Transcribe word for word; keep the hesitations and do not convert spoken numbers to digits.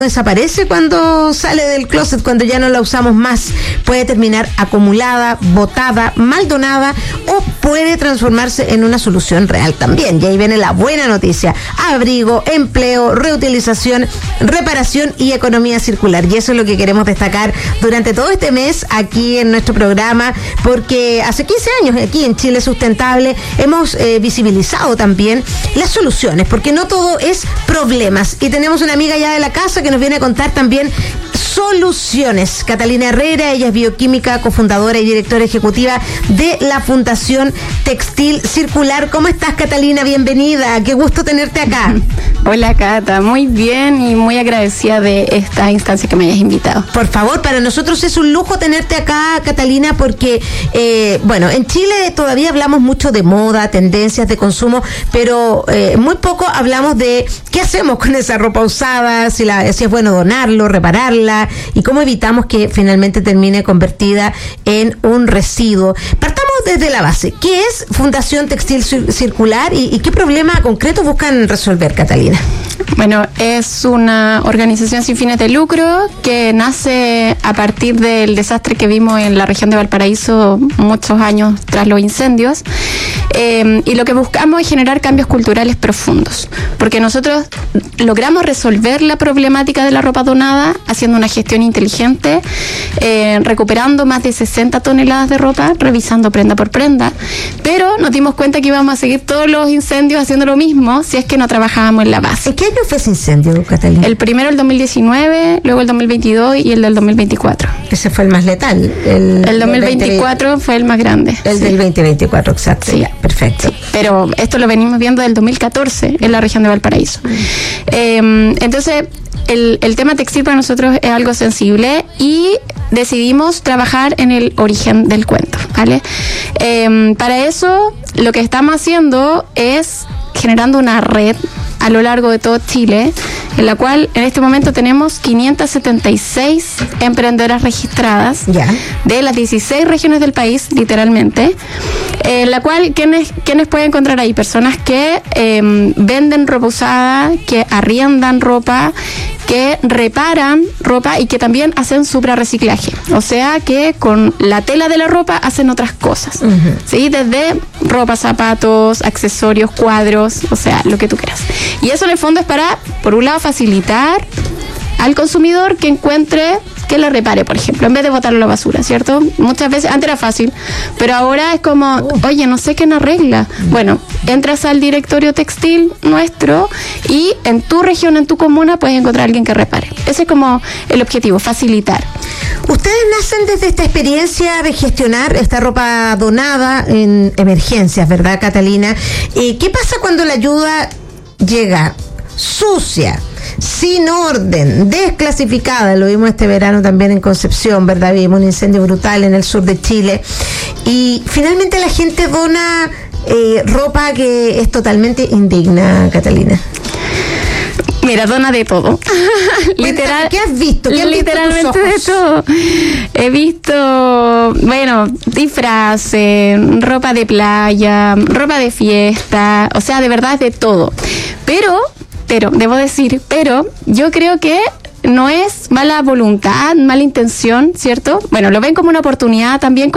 desaparece cuando sale del closet, cuando ya no la usamos más. Puede terminar acumulada, botada, mal donada o puede transformarse en una solución real también. Y ahí viene la buena noticia: abrigo, empleo, reutilización, reparación y economía circular. Y eso es lo que queremos destacar durante todo este mes aquí en nuestro programa, porque hace quince años aquí en Chile Sustentable hemos eh, visibilizado también las soluciones, porque no todo es problemas. Y tenemos una amiga ya de la casa que nos viene a contar también soluciones. Catalina Herrera, ella es bioquímica, cofundadora y directora ejecutiva de la Fundación Textil Circular. ¿Cómo estás, Catalina? Bienvenida, qué gusto tenerte acá. Hola, Cata, muy bien y muy agradecida de esta instancia que me hayas invitado. Por favor, para nosotros es un lujo tenerte acá, Catalina, porque, eh, bueno, en Chile todavía hablamos mucho de moda, tendencias de consumo, pero eh, muy poco hablamos de qué hacemos con esa ropa usada, si, la, si es bueno donarlo, repararla, y cómo evitamos que finalmente termine convertida en un residuo. Partamos desde la base. ¿Qué es Fundación Textil Circular y, y qué problema concreto buscan resolver, Catalina? Bueno, es una organización sin fines de lucro que nace a partir del desastre que vimos en la región de Valparaíso muchos años tras los incendios. Eh, y lo que buscamos es generar cambios culturales profundos, porque nosotros logramos resolver la problemática de la ropa donada haciendo una gestión inteligente, eh, recuperando más de sesenta toneladas de ropa, revisando prenda por prenda, pero nos dimos cuenta que íbamos a seguir todos los incendios haciendo lo mismo si es que no trabajábamos en la base. ¿En qué año fue ese incendio, Catalina? El primero el dos mil diecinueve, luego el dos mil veintidós y el del dos mil veinticuatro. Ese fue el más letal. El, el dos mil veinticuatro veinte, fue el más grande. El sí. Del veinte veinticuatro, exacto. Sí. Ya, perfecto. Sí, pero esto lo venimos viendo del dos mil catorce en la región de Valparaíso. Mm. Eh, entonces, el, el tema textil para nosotros es algo sensible y decidimos trabajar en el origen del cuento, ¿vale? Eh, para eso, lo que estamos haciendo es generando una red a lo largo de todo Chile, en la cual en este momento tenemos quinientas setenta y seis emprendedoras registradas, yeah, de las dieciséis regiones del país, literalmente, en la cual, ¿quiénes, quiénes pueden encontrar ahí? Personas que eh, venden ropa usada, que arriendan ropa, que reparan ropa y que también hacen suprarreciclaje. O sea, que con la tela de la ropa hacen otras cosas. Uh-huh. ¿Sí? Desde ropa, zapatos, accesorios, cuadros, o sea, lo que tú quieras. Y eso en el fondo es para, por un lado, facilitar al consumidor que encuentre, que la repare, por ejemplo, en vez de botarlo a la basura, ¿cierto? Muchas veces, antes era fácil, pero ahora es como, oh, oye, no sé quién arregla. Bueno, entras al directorio textil nuestro y en tu región, en tu comuna, puedes encontrar a alguien que repare. Ese es como el objetivo, facilitar. Ustedes nacen desde esta experiencia de gestionar esta ropa donada en emergencias, ¿verdad, Catalina? Eh, ¿Qué pasa cuando la ayuda llega sucia, sin orden, desclasificada? Lo vimos este verano también en Concepción, ¿verdad? Vimos un incendio brutal en el sur de Chile y finalmente la gente dona eh, ropa que es totalmente indigna, Catalina. Mira, dona de todo. Literal, ¿qué has visto? ¿Qué han literalmente visto tus ojos? De todo. He visto, bueno, disfraces, ropa de playa, ropa de fiesta, o sea, de verdad es de todo. Pero, pero, debo decir, pero yo creo que no es mala voluntad, mala intención, ¿cierto? Bueno, lo ven como una oportunidad también